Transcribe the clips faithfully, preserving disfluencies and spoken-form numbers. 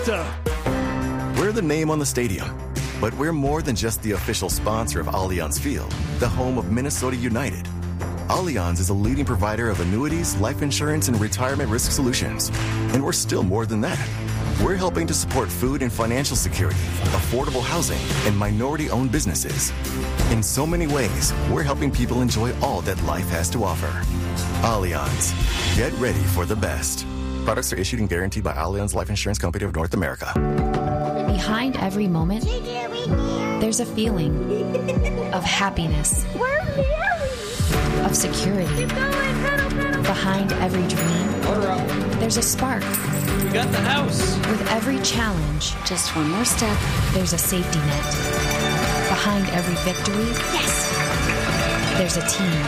We're the name on the stadium, but we're more than just the official sponsor of Allianz Field, the home of Minnesota United. Allianz is a leading provider of annuities, life insurance, and retirement risk solutions. And we're still more than that. We're helping to support food and financial security, affordable housing, and minority-owned businesses. In so many ways, we're helping people enjoy all that life has to offer. Allianz. Get ready for the best. Products are issued and guaranteed by Allianz Life Insurance Company of North America. Behind every moment, there's a feeling of happiness, of security. Behind every dream, there's a spark. We got the house. With every challenge, just one more step, there's a safety net. Behind every victory, yes, there's a team.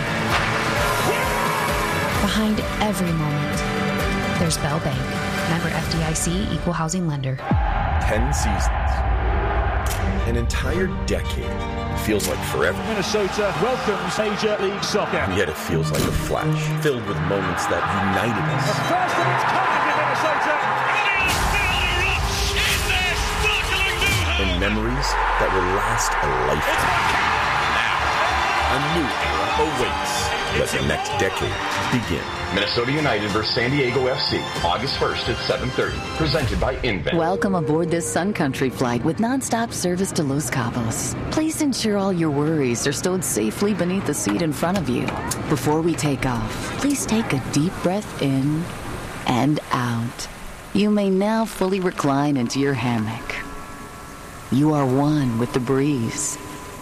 Behind every moment, there's Bell Bank. Member F D I C, Equal Housing Lender. Ten seasons. An entire decade. Feels like forever. Minnesota welcomes Major League Soccer. And yet it feels like a flash, filled with moments that united us. The first of its kind in Minnesota. And memories that will last a lifetime. Now, a new era awaits. Let the next decade begin. Minnesota United versus San Diego F C, August first at seven thirty. Presented by Invent. Welcome aboard this Sun Country flight with nonstop service to Los Cabos. Please ensure all your worries are stowed safely beneath the seat in front of you. Before we take off, please take a deep breath in and out. You may now fully recline into your hammock. You are one with the breeze.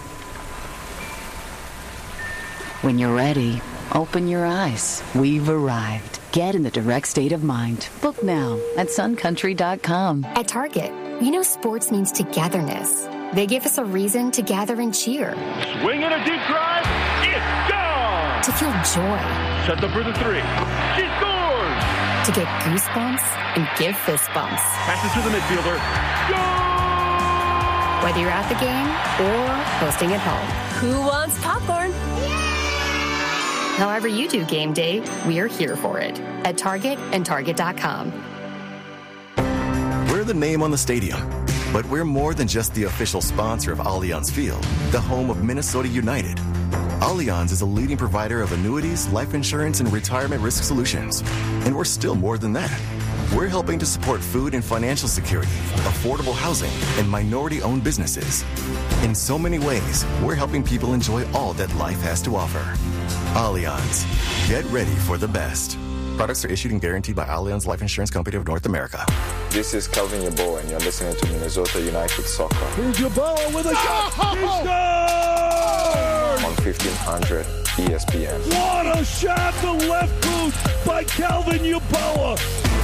When you're ready, open your eyes. We've arrived. Get in the direct state of mind. Book now at sun country dot com. At Target, we know sports means togetherness. They give us a reason to gather and cheer. Swing in a deep drive. It's gone. To feel joy. Set up for the three. She scores. To get goosebumps and give fist bumps. Passes to the midfielder. Goal! Whether you're at the game or hosting at home. Who wants popcorn? However you do game day, we are here for it at Target and Target dot com. We're the name on the stadium, but we're more than just the official sponsor of Allianz Field, the home of Minnesota United. Allianz is a leading provider of annuities, life insurance, and retirement risk solutions. And we're still more than that. We're helping to support food and financial security, affordable housing, and minority-owned businesses. In so many ways, we're helping people enjoy all that life has to offer. Allianz. Get ready for the best. Products are issued and guaranteed by Allianz Life Insurance Company of North America. This is Calvin Yeboah, and you're listening to Minnesota United Soccer. Here's Yeboah with a shot. He scores! On fifteen hundred E S P N. What a shot to left boot by Calvin Yeboah.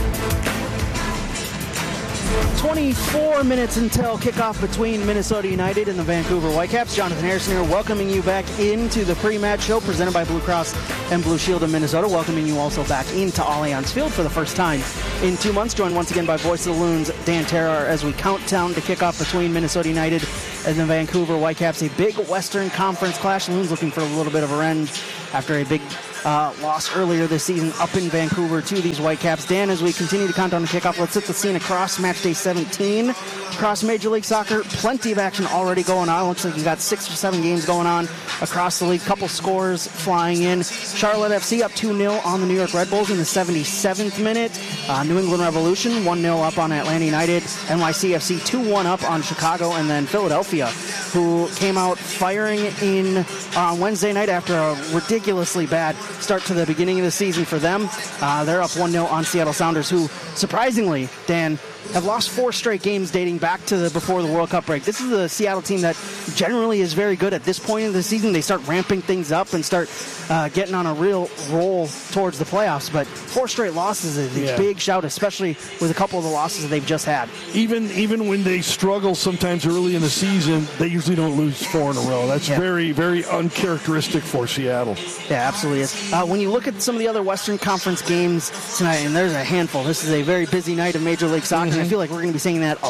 twenty-four minutes until kickoff between Minnesota United and the Vancouver Whitecaps. Jonathan Harrison here, welcoming you back into the pre-match show presented by Blue Cross and Blue Shield of Minnesota. Welcoming you also back into Allianz Field for the first time in two months. Joined once again by Voice of the Loons, Dan Terrar, as we count down to kickoff between Minnesota United and the Vancouver Whitecaps. A big Western Conference clash. Loons looking for a little bit of a revenge after a big Uh, loss earlier this season up in Vancouver to these Whitecaps. Dan, as we continue to count down the kickoff, let's hit the scene across match day seventeen. Across Major League Soccer, plenty of action already going on. Looks like you got six or seven games going on across the league. Couple scores flying in. Charlotte F C up two nil on the New York Red Bulls in the seventy-seventh minute. Uh, New England Revolution one nil up on Atlanta United. N Y C F C two one up on Chicago. And then Philadelphia, who came out firing in uh, Wednesday night after a ridiculously bad start to the beginning of the season for them. Uh, they're up one nil on Seattle Sounders, who surprisingly, Dan, have lost four straight games dating back to the before the World Cup break. This is a Seattle team that generally is very good at this point in the season. They start ramping things up and start uh, getting on a real roll towards the playoffs. But four straight losses is a yeah. big shout, especially with a couple of the losses that they've just had. Even even when they struggle sometimes early in the season, they usually don't lose four in a row. That's yeah. very, very uncharacteristic for Seattle. Yeah, absolutely is. Uh, when you look at some of the other Western Conference games tonight, and there's a handful, this is a very busy night of Major League Soccer. Mm-hmm. I feel like we're going to be seeing that a lot down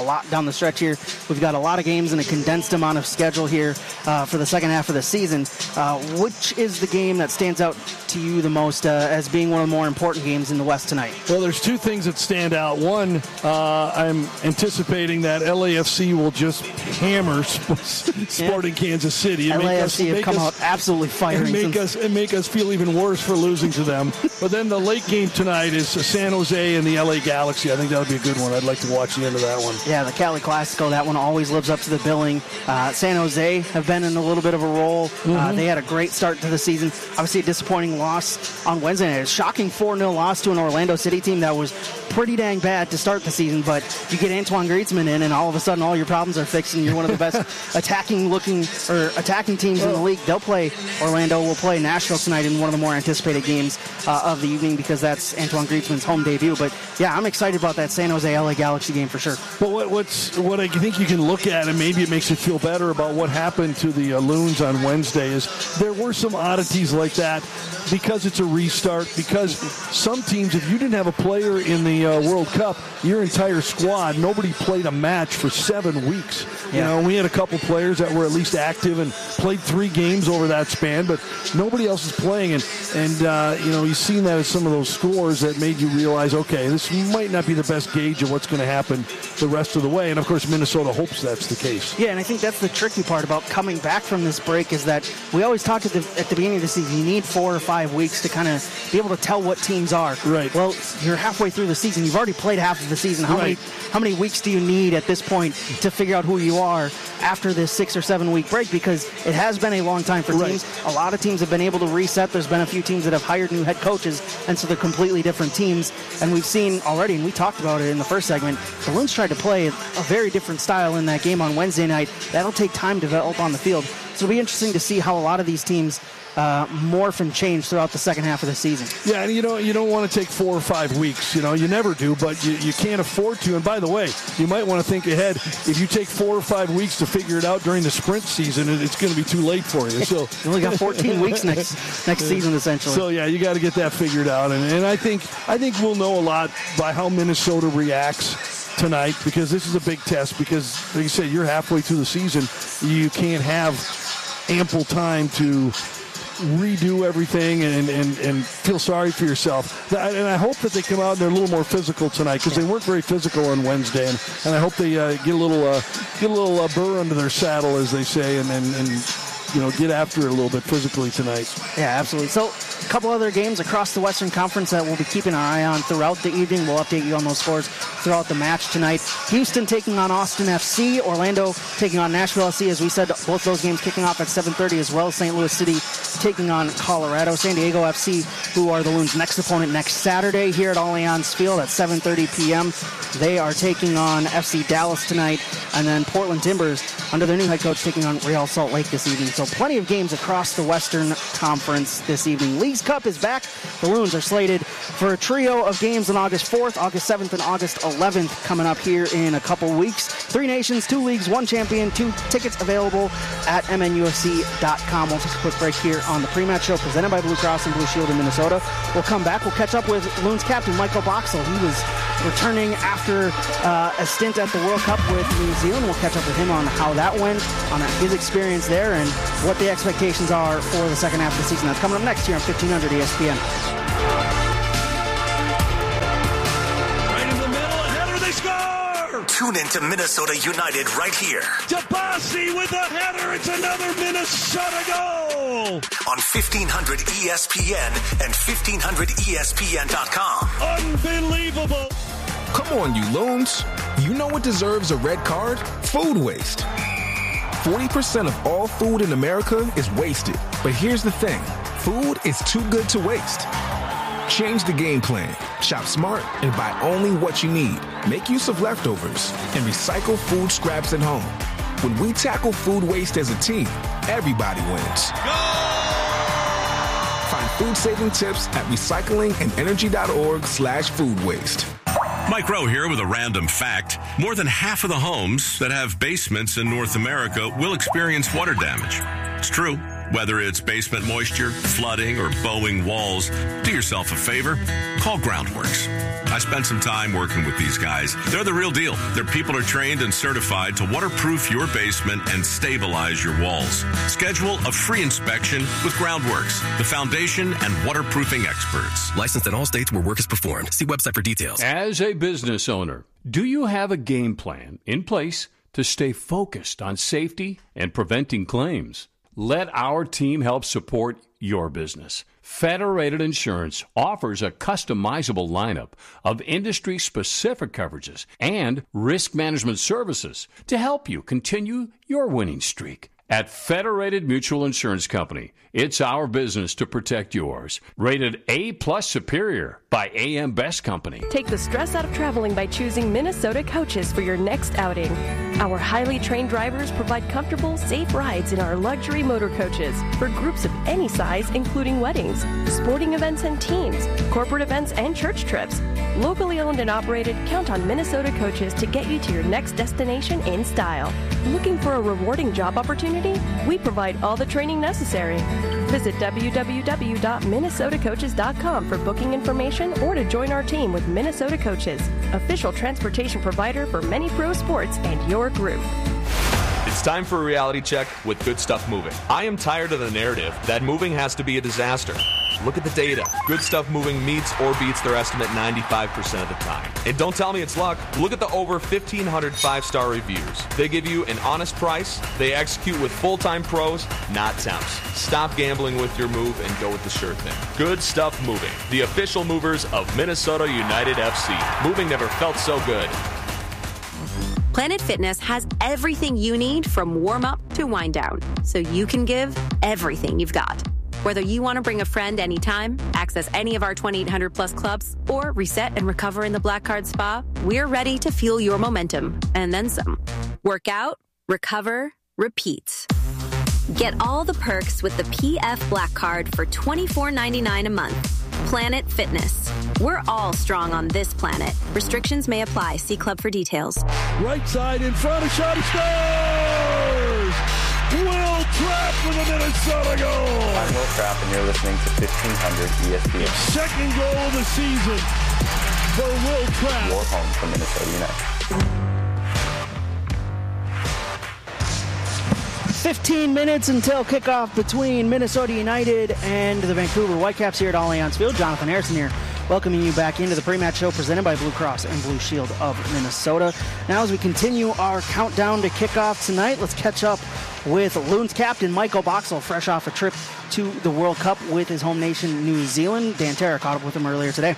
the stretch here. We've got a lot of games in a condensed amount of schedule here uh, for the second half of the season. Uh, which is the game that stands out to you the most uh, as being one of the more important games in the West tonight? Well, there's two things that stand out. One, uh, I'm anticipating that L A F C will just hammer Sporting yeah. Kansas City. And L A F C have come us, out absolutely firing. And make, us, and make us feel even worse for losing to them. But then the late game tonight is San Jose and the L A Galaxy. I think that would be a good one. I'd like to watch the end of that one. Yeah, the Cali Classico, that one always lives up to the billing. Uh, San Jose have been in a little bit of a roll. Mm-hmm. Uh, they had a great start to the season. Obviously a disappointing loss on Wednesday night. A shocking four nil loss to an Orlando City team that was pretty dang bad to start the season, but you get Antoine Griezmann in and all of a sudden all your problems are fixed and you're one of the best attacking looking or attacking teams in the league. They'll play Orlando, will play Nashville tonight in one of the more anticipated games uh, of the evening because that's Antoine Griezmann's home debut. But yeah, I'm excited about that San Jose L A Galaxy game for sure. But what, what's what I think you can look at, and maybe it makes you feel better about what happened to the uh, Loons on Wednesday, is there were some oddities like that because it's a restart, because some teams, if you didn't have a player in the uh, World Cup, your entire squad, nobody played a match for seven weeks. You yeah. know, we had a couple players that were at least active and played three games over that span, but nobody else is playing. And, and uh, you know, you've seen that as some of those scores that made you realize, okay, this might not be the best gauge of what's going to happen the rest of the way. And, of course, Minnesota hopes that's the case. Yeah, and I think that's the tricky part about coming back from this break is that we always talk at the, at the beginning of the season, you need four or five weeks to kind of be able to tell what teams are. Right. Well, you're halfway through the season. You've already played half of the season. How right. many how many weeks do you need at this point to figure out who you are after this six or seven week break? Because it has been a long time for right. teams. A lot of teams have been able to reset. There's been a few teams that have hired new head coaches, and so they're completely different teams. And we've seen already, and we talked about it in the first segment, the Loons tried to play a very different style in that game on Wednesday night. That'll take time to develop on the field. So it'll be interesting to see how a lot of these teams Uh, morph and change throughout the second half of the season. Yeah, and you don't you don't want to take four or five weeks. You know, you never do, but you, you can't afford to. And by the way, you might want to think ahead. If you take four or five weeks to figure it out during the sprint season, it's going to be too late for you. So you only got fourteen weeks next next season, essentially. So yeah, you got to get that figured out. And, and I think I think we'll know a lot by how Minnesota reacts tonight, because this is a big test. Because like you said, you're halfway through the season. You can't have ample time to redo everything and, and, and feel sorry for yourself. And I hope that they come out and they're a little more physical tonight, because they weren't very physical on Wednesday. And, and I hope they uh, get a little uh, get a little uh, burr under their saddle, as they say, and, and, and you know, get after it a little bit physically tonight. Yeah, absolutely. So a couple other games across the Western Conference that we'll be keeping our eye on throughout the evening. We'll update you on those scores throughout the match tonight. Houston taking on Austin F C. Orlando taking on Nashville F C. As we said, both those games kicking off at seven thirty, as well as Saint Louis City taking on Colorado. San Diego F C, who are the Loons' next opponent next Saturday here at Allianz Field at seven thirty p.m. They are taking on F C Dallas tonight. And then Portland Timbers, under their new head coach, taking on Real Salt Lake this evening. So plenty of games across the Western Conference this evening. Leagues Cup is back. The Loons are slated for a trio of games on August fourth, August seventh, and August eleventh coming up here in a couple weeks. Three nations, two leagues, one champion, two tickets available at M N U F C dot com. We'll take a quick break here on the pre-match show presented by Blue Cross and Blue Shield in Minnesota. We'll come back. We'll catch up with Loons captain Michael Boxall. He was returning after uh, a stint at the World Cup with New Zealand. We'll catch up with him on how that went, on his experience there, and what the expectations are for the second half of the season. That's coming up next here on fifteen hundred E S P N. Right in the middle, a header, they score! Tune in to Minnesota United right here. Tabasi with a header, it's another Minnesota goal! On fifteen hundred E S P N and fifteen hundred E S P N dot com. Unbelievable! Come on, you Loons. You know what deserves a red card? Food waste. forty percent of all food in America is wasted. But here's the thing. Food is too good to waste. Change the game plan. Shop smart and buy only what you need. Make use of leftovers and recycle food scraps at home. When we tackle food waste as a team, everybody wins. Find food-saving tips at recyclingandenergy.org slash food waste. Mike Rowe here with a random fact. More than half of the homes that have basements in North America will experience water damage. It's true. Whether it's basement moisture, flooding, or bowing walls, do yourself a favor. Call Groundworks. I spent some time working with these guys. They're the real deal. Their people are trained and certified to waterproof your basement and stabilize your walls. Schedule a free inspection with Groundworks, the foundation and waterproofing experts. Licensed in all states where work is performed. See website for details. As a business owner, do you have a game plan in place to stay focused on safety and preventing claims? Let our team help support your business. Federated Insurance offers a customizable lineup of industry-specific coverages and risk management services to help you continue your winning streak. At Federated Mutual Insurance Company, it's our business to protect yours. Rated A-plus Superior by A M Best Company. Take the stress out of traveling by choosing Minnesota Coaches for your next outing. Our highly trained drivers provide comfortable, safe rides in our luxury motor coaches for groups of any size, including weddings, sporting events and teams, corporate events and church trips. Locally owned and operated, count on Minnesota Coaches to get you to your next destination in style. Looking for a rewarding job opportunity? We provide all the training necessary. Visit w w w dot minnesota coaches dot com for booking information or to join our team with Minnesota Coaches, official transportation provider for many pro sports and your group. It's time for a reality check with Good Stuff Moving. I am tired of the narrative that moving has to be a disaster. Look at the data. Good Stuff Moving meets or beats their estimate ninety-five percent of the time. And don't tell me it's luck. Look at the over fifteen hundred five-star reviews. They give you an honest price. They execute with full-time pros, not temps. Stop gambling with your move and go with the sure thing. Good Stuff Moving, the official movers of Minnesota United F C. Moving never felt so good. Planet Fitness has everything you need from warm-up to wind-down, so you can give everything you've got. Whether you want to bring a friend anytime, access any of our twenty-eight hundred plus clubs, or reset and recover in the Black Card Spa, we're ready to fuel your momentum, and then some. Work out, recover, repeat. Get all the perks with the P F Black Card for twenty-four ninety-nine a month. Planet Fitness. We're all strong on this planet. Restrictions may apply. See club for details. Right side in front of shot, scores! Will Trapp with a Minnesota goal! I'm Will Trapp, and you're listening to fifteen hundred E S P N. Second goal of the season for Will Trapp. Your home for Minnesota United. fifteen minutes until kickoff between Minnesota United and the Vancouver Whitecaps here at Allianz Field. Jonathan Harrison here, welcoming you back into the pre-match show presented by Blue Cross and Blue Shield of Minnesota. Now, as we continue our countdown to kickoff tonight, let's catch up with Loons captain Michael Boxall, fresh off a trip to the World Cup with his home nation, New Zealand. Dan Terra caught up with him earlier today.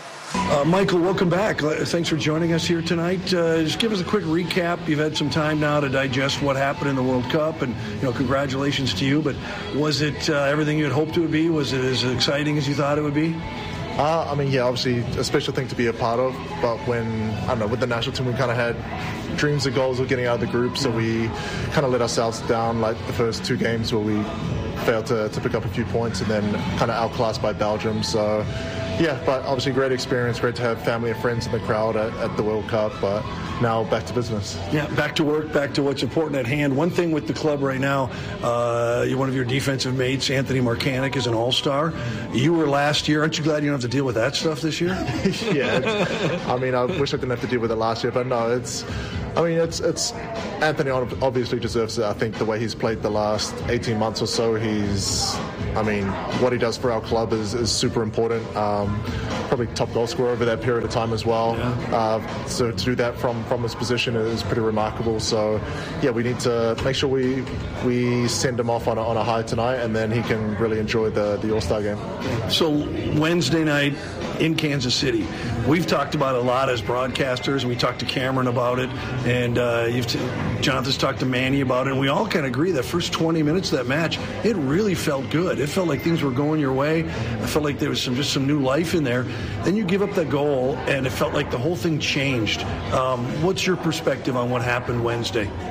Uh, Michael, welcome back. Thanks for joining us here tonight. Uh, just give us a quick recap. You've had some time now to digest what happened in the World Cup, and you know, congratulations to you. But was it uh, everything you had hoped it would be? Was it as exciting as you thought it would be? Uh, I mean, yeah, obviously a special thing to be a part of. But when, I don't know, with the national team, we kind of had dreams and goals of getting out of the group, so we kind of let ourselves down like the first two games where we failed to, to pick up a few points and then kind of outclassed by Belgium. So, yeah, but obviously great experience, great to have family and friends in the crowd at, at the World Cup, but now back to business. Yeah, back to work, back to what's important at hand. One thing with the club right now, uh, one of your defensive mates, Anthony Markanic, is an all-star. You were last year. Aren't you glad you don't have to deal with that stuff this year? Yeah, I mean, I wish I didn't have to deal with it last year, but no, it's, I mean, it's, it's Anthony obviously deserves it. I think the way he's played the last eighteen months or so, he's, I mean, what he does for our club is, is super important. Um, probably top goal scorer over that period of time as well. Yeah. Uh, so to do that from, from his position is pretty remarkable. So, yeah, we need to make sure we we send him off on a, on a high tonight, and then he can really enjoy the, the All-Star game. So Wednesday night in Kansas City, we've talked about it a lot as broadcasters, and we talked to Cameron about it, and uh, you've t- Jonathan's talked to Manny about it, and we all kind of agree that first twenty minutes of that match, it really felt good. It felt like things were going your way. I felt like there was some just some new life in there. Then you give up that goal, and it felt like the whole thing changed. Um, what's your perspective on what happened Wednesday?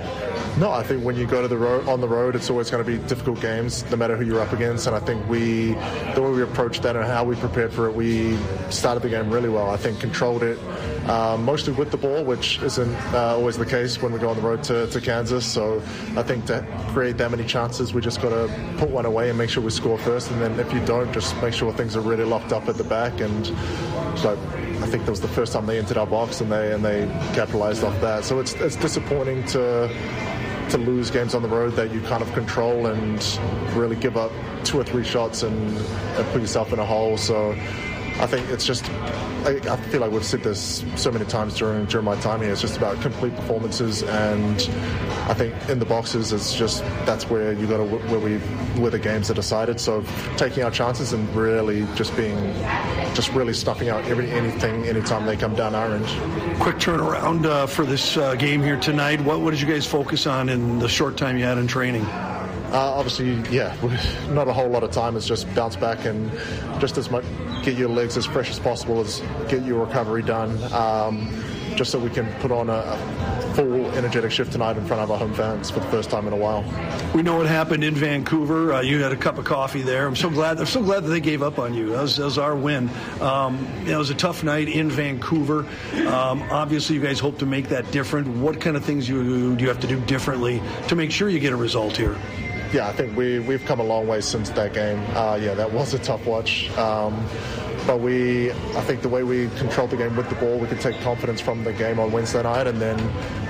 No, I think when you go to the road on the road, it's always going to be difficult games, no matter who you're up against. And I think we, the way we approached that and how we prepared for it, we started the game really well. I think controlled it uh, mostly with the ball, which isn't uh, always the case when we go on the road to, to Kansas. So I think to create that many chances, we just got to put one away and make sure we score first. And then if you don't, just make sure things are really locked up at the back. And so I think that was the first time they entered our box, and they and they capitalized off that. So it's it's disappointing to. to lose games on the road that you kind of control and really give up two or three shots and, and put yourself in a hole. So I think it's just, I, I feel like we've said this so many times during during my time here, it's just about complete performances, and I think in the boxes it's just, that's where you got to, where we, where the games are decided. So taking our chances and really just being, just really stuffing out every, anything, anytime they come down our end. Quick turnaround uh, for this uh, game here tonight. What, what did you guys focus on in the short time you had in training? Uh, obviously, yeah, not a whole lot of time. It's just bounce back and just as much get your legs as fresh as possible, as get your recovery done, um, just so we can put on a, a full energetic shift tonight in front of our home fans for the first time in a while. We know what happened in Vancouver. Uh, you had a cup of coffee there. I'm so glad. I'm so glad that they gave up on you. That was, that was our win. Um, it was a tough night in Vancouver. Um, obviously, you guys hope to make that different. What kind of things you do you have to do differently to make sure you get a result here? Yeah, I think we, we've come a long way since that game. Uh, yeah, that was a tough watch. Um, but we, I think the way we controlled the game with the ball, we could take confidence from the game on Wednesday night. And then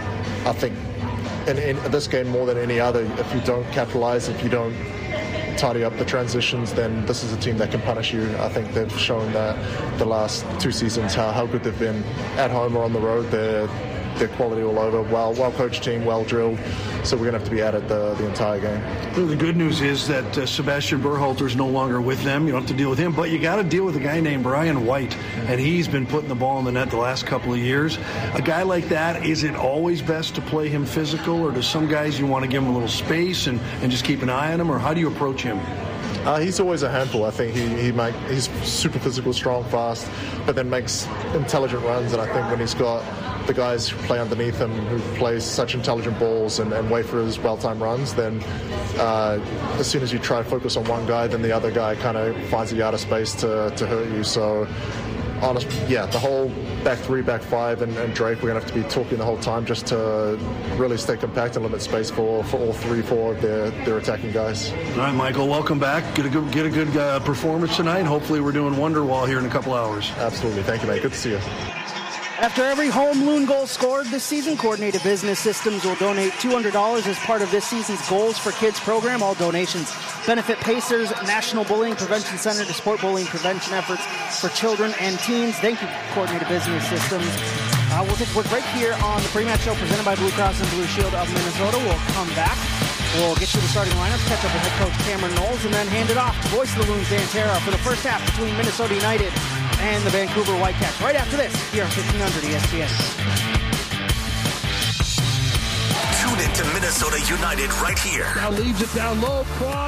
I think in, in this game more than any other, if you don't capitalize, if you don't tidy up the transitions, then this is a team that can punish you. I think they've shown that the last two seasons, how, how good they've been at home or on the road. They're They're quality all over, well, well-coached team, well-drilled, so we're going to have to be at it the, the entire game. Well, the good news is that uh, Sebastian Berhalter is no longer with them. You don't have to deal with him, but you got to deal with a guy named Brian White, and he's been putting the ball in the net the last couple of years. A guy like that, is it always best to play him physical, or do some guys you want to give him a little space and, and just keep an eye on him, or how do you approach him? Uh, he's always a handful. I think he, he make, he's super physical, strong, fast, but then makes intelligent runs, and I think when he's got the guys who play underneath him, who play such intelligent balls and, and wait for his well-timed runs, then uh, as soon as you try to focus on one guy, then the other guy kind of finds the outer space to, to hurt you. So, honest, yeah, the whole back three, back five, and, and Drake, we're going to have to be talking the whole time just to really stay compact and limit space for, for all three, four of their, their attacking guys. All right, Michael, welcome back. Get a good, get a good uh, performance tonight. Hopefully we're doing Wonderwall here in a couple hours. Absolutely. Thank you, mate. Good to see you. After every home Loon goal scored this season, Coordinated Business Systems will donate two hundred dollars as part of this season's Goals for Kids program. All donations benefit Pacers National Bullying Prevention Center to support bullying prevention efforts for children and teens. Thank you, Coordinated Business Systems. Uh, we'll take a quick break here on the pre-match show presented by Blue Cross and Blue Shield of Minnesota. We'll come back. We'll get you the starting lineup, catch up with head coach Cameron Knowles, and then hand it off to voice of the Loons, Dan Terra, for the first half between Minnesota United and the Vancouver Whitecaps. Right after this, here on fifteen hundred E S P N. Tune into Minnesota United right here. Now leaves it down low. Cross.